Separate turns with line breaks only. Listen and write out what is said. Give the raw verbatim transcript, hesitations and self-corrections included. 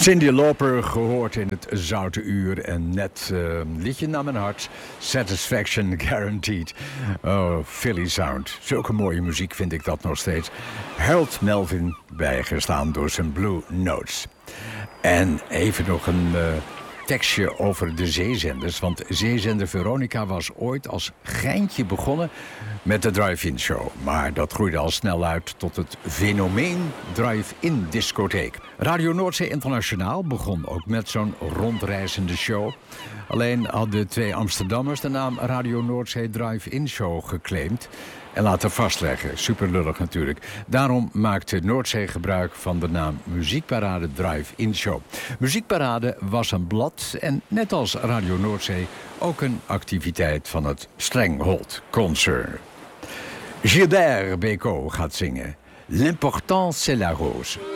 Cyndi Lauper gehoord in het Zoute Uur. En net uh, liedje naar mijn hart. Satisfaction Guaranteed. Oh, Philly Sound. Zulke mooie muziek vind ik dat nog steeds. Harold Melvin, bijgestaan door zijn Blue Notes. En even nog een uh, tekstje over de zeezenders. Want zeezender Veronica was ooit als geintje begonnen met de drive-in show. Maar dat groeide al snel uit tot het fenomeen drive-in discotheek. Radio Noordzee Internationaal begon ook met zo'n rondreizende show. Alleen hadden twee Amsterdammers de naam Radio Noordzee Drive-in Show geclaimd en laten vastleggen. Super lullig natuurlijk. Daarom maakte Noordzee gebruik van de naam Muziekparade Drive-in Show. Muziekparade was een blad en net als Radio Noordzee ook een activiteit van het Strenghold Concern. Gilbert Bécaud gaat zingen. L'important c'est la rose.